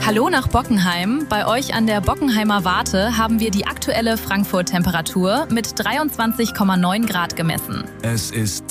Hallo nach Bockenheim. Bei euch an der Bockenheimer Warte haben wir die aktuelle Frankfurt-Temperatur mit 23,9 Grad gemessen. Es ist